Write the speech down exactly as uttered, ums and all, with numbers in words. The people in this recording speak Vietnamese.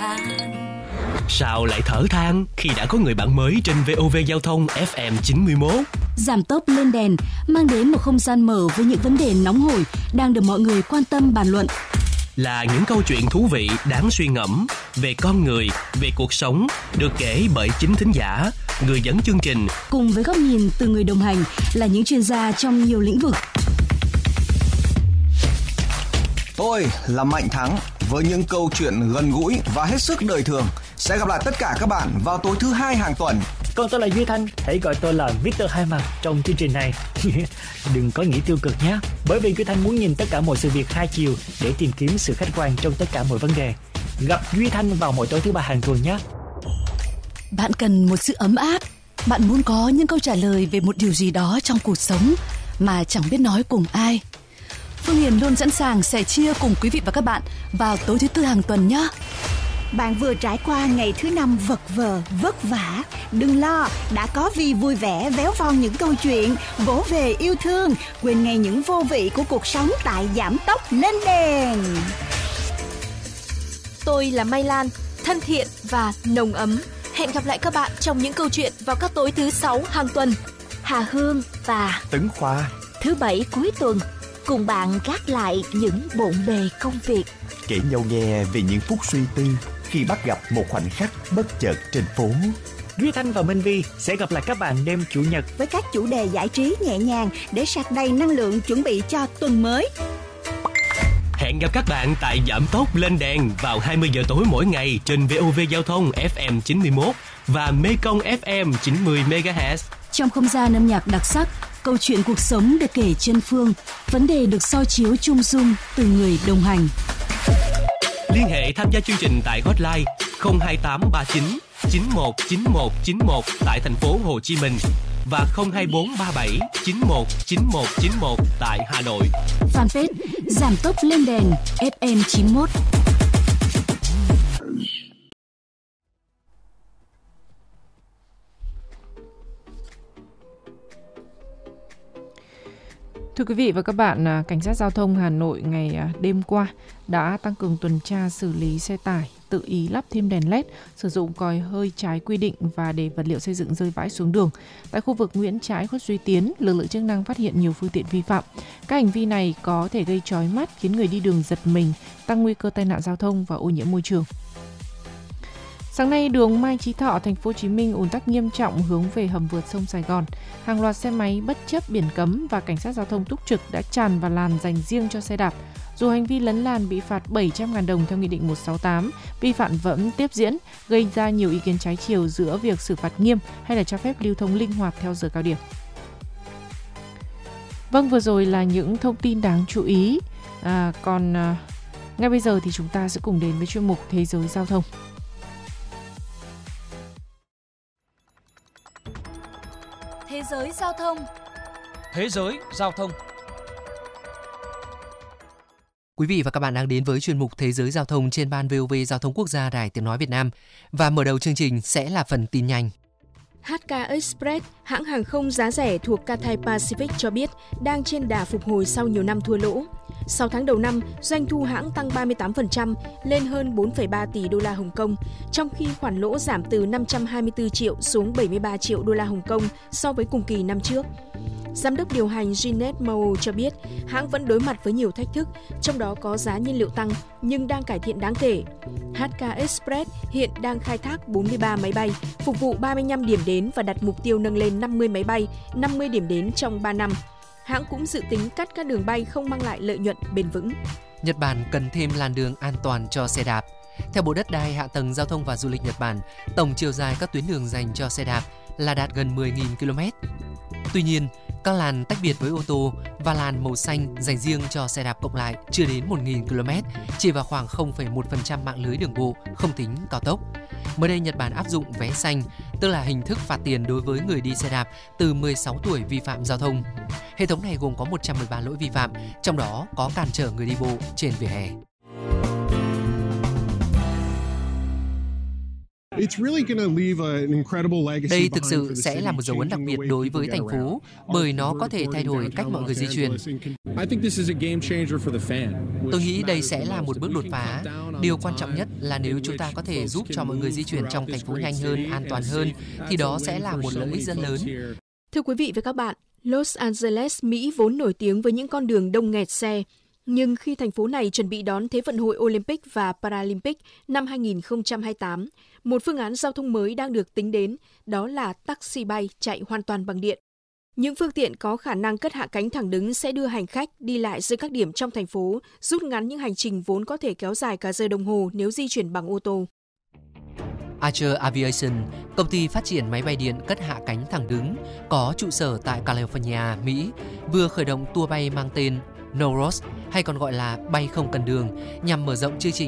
than. Sao lại thở than khi đã có người bạn mới trên vê o vê Giao thông ép em chín mươi mốt? Giảm tốc lên đèn mang đến một không gian mở với những vấn đề nóng hổi đang được mọi người quan tâm bàn luận. Là những câu chuyện thú vị đáng suy ngẫm về con người, về cuộc sống, được kể bởi chính thính giả, người dẫn chương trình. Cùng với góc nhìn từ người đồng hành là những chuyên gia trong nhiều lĩnh vực. Tôi là Mạnh Thắng với những câu chuyện gần gũi và hết sức đời thường. Sẽ gặp lại tất cả các bạn vào tối thứ hai hàng tuần. Còn tôi là Duy Thanh, hãy gọi tôi là mít tơ Hai Mặt trong chương trình này. Đừng có nghĩ tiêu cực nhé, bởi vì Duy Thanh muốn nhìn tất cả mọi sự việc hai chiều để tìm kiếm sự khách quan trong tất cả mọi vấn đề. Gặp Duy Thanh vào mỗi tối thứ ba hàng tuần nhé. Bạn cần một sự ấm áp, bạn muốn có những câu trả lời về một điều gì đó trong cuộc sống mà chẳng biết nói cùng ai. Phương Hiền luôn sẵn sàng sẻ chia cùng quý vị và các bạn vào tối thứ tư hàng tuần nhé. Bạn vừa trải qua ngày thứ năm vật vờ, vất vả. Đừng lo, đã có Vi vui vẻ véo von những câu chuyện, vỗ về yêu thương, quên ngay những vô vị của cuộc sống tại Giảm tốc lên đèn. Tôi là Mai Lan, thân thiện và nồng ấm. Hẹn gặp lại các bạn trong những câu chuyện vào các tối thứ sáu hàng tuần. Hà Hương và Tấn Khoa, thứ bảy cuối tuần, cùng bạn gác lại những bộn bề công việc, kể nhau nghe về những phút suy tư khi bắt gặp một khoảnh khắc bất chợt trên phố. Duy Thanh và Minh Vi sẽ gặp lại các bạn đêm Chủ nhật với các chủ đề giải trí nhẹ nhàng để sạc đầy năng lượng chuẩn bị cho tuần mới. Hẹn gặp các bạn tại Giảm tốc lên đèn vào hai mươi giờ tối mỗi ngày trên vê o vê Giao thông ép em chín mươi mốt và Mekong ép em chín mươi mê ga héc. Trong không gian âm nhạc đặc sắc, câu chuyện cuộc sống được kể trên phương, vấn đề được soi chiếu chung dung từ người đồng hành. Liên hệ tham gia chương trình tại hotline không hai tám ba chín chín một chín một chín một tại thành phố Hồ Chí Minh và không hai bốn ba bảy chín một chín một chín một tại Hà Nội. Fanpage Giảm tốc lên đèn ép em chín mốt. Thưa quý vị và các bạn, Cảnh sát Giao thông Hà Nội ngày đêm qua đã tăng cường tuần tra xử lý xe tải tự ý lắp thêm đèn led, sử dụng còi hơi trái quy định và để vật liệu xây dựng rơi vãi xuống đường. Tại khu vực Nguyễn Trãi, Khuất Duy Tiến, lực lượng chức năng phát hiện nhiều phương tiện vi phạm. Các hành vi này có thể gây chói mắt, khiến người đi đường giật mình, tăng nguy cơ tai nạn giao thông và ô nhiễm môi trường. Sáng nay, đường Mai Chí Thọ, thành phố Hồ Chí Minh ùn tắc nghiêm trọng hướng về hầm vượt sông Sài Gòn. Hàng loạt xe máy bất chấp biển cấm và cảnh sát giao thông túc trực đã tràn vào làn dành riêng cho xe đạp. Dù hành vi lấn làn bị phạt bảy trăm nghìn đồng theo Nghị định một trăm sáu mươi tám, vi phạm vẫn tiếp diễn, gây ra nhiều ý kiến trái chiều giữa việc xử phạt nghiêm hay là cho phép lưu thông linh hoạt theo giờ cao điểm. Vâng, vừa rồi là những thông tin đáng chú ý. À, còn à, ngay bây giờ thì chúng ta sẽ cùng đến với chuyên mục Thế giới Giao thông. Thế giới giao thông. Thế giới giao thông. Quý vị và các bạn đang đến với chuyên mục Thế giới giao thông trên ban vê o vê Giao thông Quốc gia Đài Tiếng nói Việt Nam, và mở đầu chương trình sẽ là phần tin nhanh. hát ca Express, hãng hàng không giá rẻ thuộc Cathay Pacific cho biết đang trên đà phục hồi sau nhiều năm thua lỗ. Sau tháng đầu năm, doanh thu hãng tăng ba mươi tám phần trăm lên hơn bốn phẩy ba tỷ đô la Hồng Kông, trong khi khoản lỗ giảm từ năm trăm hai mươi tư triệu xuống bảy mươi ba triệu đô la Hồng Kông so với cùng kỳ năm trước. Giám đốc điều hành Jeanette Mao cho biết hãng vẫn đối mặt với nhiều thách thức, trong đó có giá nhiên liệu tăng nhưng đang cải thiện đáng kể. hát ca Express hiện đang khai thác bốn mươi ba máy bay, phục vụ ba mươi lăm điểm đến và đặt mục tiêu nâng lên năm mươi máy bay, năm mươi điểm đến trong ba năm. Hãng cũng dự tính cắt các đường bay không mang lại lợi nhuận bền vững. Nhật Bản cần thêm làn đường an toàn cho xe đạp. Theo Bộ Đất đai, Hạ tầng Giao thông và Du lịch Nhật Bản, tổng chiều dài các tuyến đường dành cho xe đạp là đạt gần mười nghìn ki lô mét. Tuy nhiên, các làn tách biệt với ô tô và làn màu xanh dành riêng cho xe đạp cộng lại chưa đến một nghìn ki lô mét, chỉ vào khoảng không phẩy một phần trăm mạng lưới đường bộ, không tính cao tốc. Mới đây, Nhật Bản áp dụng vé xanh, tức là hình thức phạt tiền đối với người đi xe đạp từ mười sáu tuổi vi phạm giao thông. Hệ thống này gồm có một trăm mười ba lỗi vi phạm, trong đó có cản trở người đi bộ trên vỉa hè. Đây thực sự sẽ là một dấu ấn đặc biệt đối với thành phố bởi nó có thể thay đổi cách mọi người di chuyển. Tôi nghĩ đây sẽ là một bước đột phá. Điều quan trọng nhất là nếu chúng ta có thể giúp cho mọi người di chuyển trong thành phố nhanh hơn, an toàn hơn, thì đó sẽ là một lợi ích rất lớn. Thưa quý vị và các bạn, Los Angeles, Mỹ vốn nổi tiếng với những con đường đông nghẹt xe. Nhưng khi thành phố này chuẩn bị đón Thế vận hội Olympic và Paralympic năm hai không hai tám, một phương án giao thông mới đang được tính đến, đó là taxi bay chạy hoàn toàn bằng điện. Những phương tiện có khả năng cất hạ cánh thẳng đứng sẽ đưa hành khách đi lại giữa các điểm trong thành phố, rút ngắn những hành trình vốn có thể kéo dài cả giờ đồng hồ nếu di chuyển bằng ô tô. Archer Aviation, công ty phát triển máy bay điện cất hạ cánh thẳng đứng, có trụ sở tại California, Mỹ, vừa khởi động tour bay mang tên No Roads, hay còn gọi là bay không cần đường, nhằm mở rộng chương trình